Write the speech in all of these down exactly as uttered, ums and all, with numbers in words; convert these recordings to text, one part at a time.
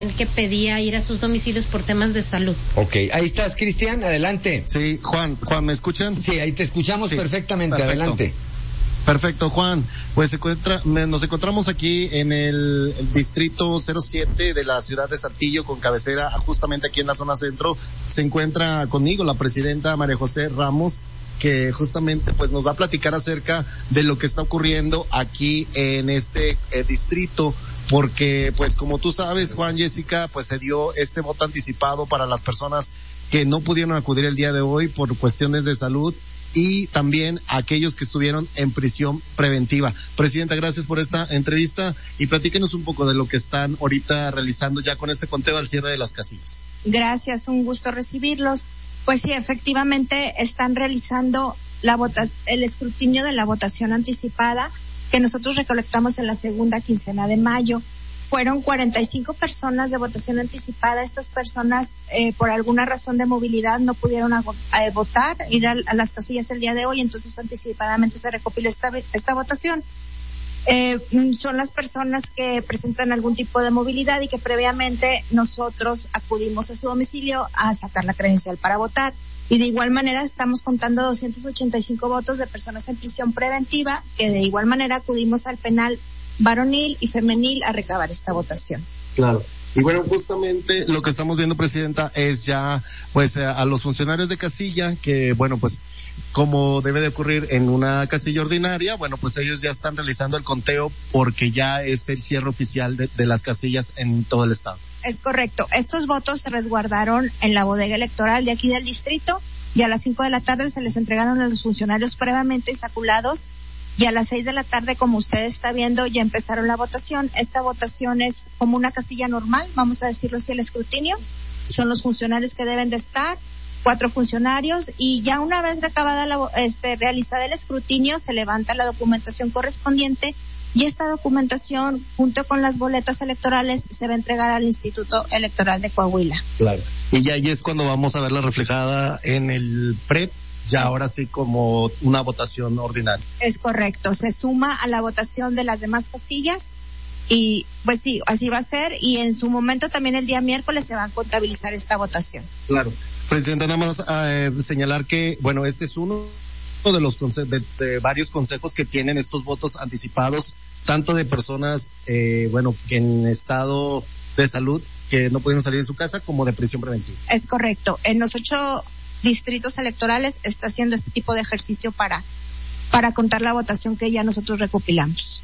que pedía ir a sus domicilios por temas de salud. Ok, ahí estás, Cristian, adelante. Sí, Juan, Juan, ¿me escuchan? Sí, ahí te escuchamos sí, perfectamente, perfecto. Adelante. Perfecto, Juan. Pues se encuentra, nos encontramos aquí en el, el distrito cero siete de la ciudad de Saltillo, con cabecera justamente aquí en la zona centro. Se encuentra conmigo la presidenta María José Ramos, que justamente pues nos va a platicar acerca de lo que está ocurriendo aquí en este eh, distrito, porque pues como tú sabes, Juan, Jessica, pues se dio este voto anticipado para las personas que no pudieron acudir el día de hoy por cuestiones de salud, y también aquellos que estuvieron en prisión preventiva. Presidenta, gracias por esta entrevista y platíquenos un poco de lo que están ahorita realizando ya con este conteo al cierre de las casillas. Gracias, un gusto recibirlos. Pues sí, efectivamente están realizando la vota- el escrutinio de la votación anticipada que nosotros recolectamos en la segunda quincena de mayo. Fueron cuarenta y cinco personas de votación anticipada. Estas personas, eh, por alguna razón de movilidad, no pudieron a, a votar, ir a, a las casillas el día de hoy, entonces anticipadamente se recopiló esta, esta votación. Eh, son las personas que presentan algún tipo de movilidad y que previamente nosotros acudimos a su domicilio a sacar la credencial para votar. Y de igual manera estamos contando doscientos ochenta y cinco votos de personas en prisión preventiva, que de igual manera acudimos al penal varonil y femenil a recabar esta votación. Claro. Y bueno, justamente lo que estamos viendo, Presidenta, es ya pues a, a los funcionarios de casilla que, bueno, pues como debe de ocurrir en una casilla ordinaria, bueno, pues ellos ya están realizando el conteo porque ya es el cierre oficial de, de las casillas en todo el estado. Es correcto. Estos votos se resguardaron en la bodega electoral de aquí del distrito y a las cinco de la tarde se les entregaron a los funcionarios previamente insaculados. Y a las seis de la tarde, como usted está viendo, ya empezaron la votación. Esta votación es como una casilla normal, vamos a decirlo así, el escrutinio. Son los funcionarios que deben de estar, cuatro funcionarios, y ya una vez recabada la, este, realizada el escrutinio, se levanta la documentación correspondiente y esta documentación, junto con las boletas electorales, se va a entregar al Instituto Electoral de Coahuila. Claro. Y ya ahí es cuando vamos a verla reflejada en el P R E P. Ya ahora sí como una votación ordinaria. Es correcto, se suma a la votación de las demás casillas y pues sí, así va a ser y en su momento también el día miércoles se va a contabilizar esta votación. Claro. Presidenta, nada más eh, señalar que, bueno, este es uno de los conse- de, de varios consejos que tienen estos votos anticipados, tanto de personas, eh, bueno, en estado de salud que no pudieron salir de su casa, como de prisión preventiva. Es correcto. En los ocho distritos electorales está haciendo este tipo de ejercicio para para contar la votación que ya nosotros recopilamos.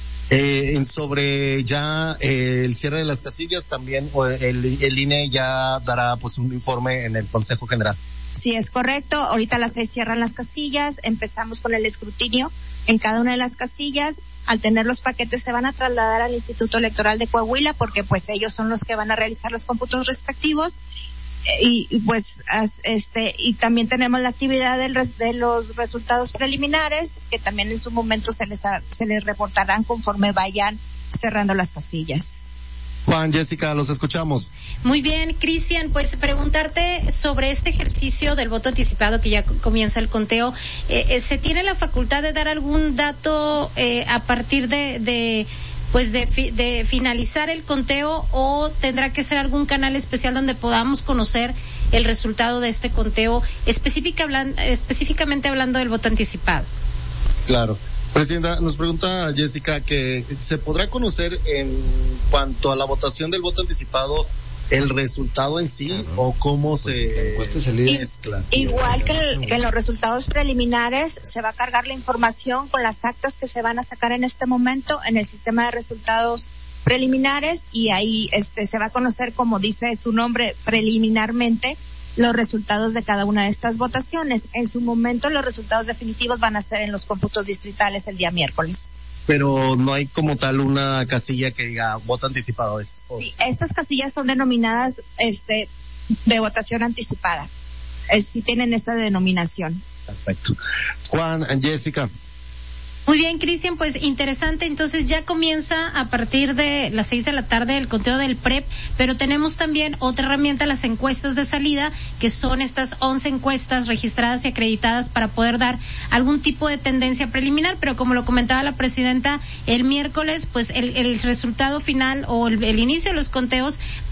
Eh, sobre ya eh, el cierre de las casillas también el, el I N E ya dará pues un informe en el Consejo General. Sí, es correcto. Ahorita a las seis cierran las casillas, empezamos con el escrutinio en cada una de las casillas. Al tener los paquetes se van a trasladar al Instituto Electoral de Coahuila porque pues ellos son los que van a realizar los cómputos respectivos. Y, y pues este y también tenemos la actividad del res, de los resultados preliminares que también en su momento se les a, se les reportarán conforme vayan cerrando las casillas. Juan, Jessica, los escuchamos. Muy bien, Cristian, pues preguntarte sobre este ejercicio del voto anticipado que ya comienza el conteo. Eh, eh, ¿Se tiene la facultad de dar algún dato eh, a partir de, de pues de, fi, de finalizar el conteo o tendrá que ser algún canal especial donde podamos conocer el resultado de este conteo, específica, hablan, específicamente hablando del voto anticipado? Claro. Presidenta, nos pregunta Jessica que se podrá conocer en cuanto a la votación del voto anticipado el resultado en sí, claro, o cómo pues se mezcla. Igual que, el, que en los resultados preliminares se va a cargar la información con las actas que se van a sacar en este momento en el sistema de resultados preliminares y ahí este se va a conocer, como dice su nombre, preliminarmente los resultados de cada una de estas votaciones. En su momento los resultados definitivos van a ser en los cómputos distritales el día miércoles. Pero no hay como tal una casilla que diga voto anticipado. Es, o... Sí, estas casillas son denominadas este de votación anticipada. Eh, sí tienen esa denominación. Perfecto. Juan, Jessica. Muy bien, Cristian, pues interesante. Entonces ya comienza a partir de las seis de la tarde el conteo del P R E P, pero tenemos también otra herramienta, las encuestas de salida, que son estas once encuestas registradas y acreditadas para poder dar algún tipo de tendencia preliminar, pero como lo comentaba la presidenta el miércoles, pues el, el resultado final o el, el inicio de los conteos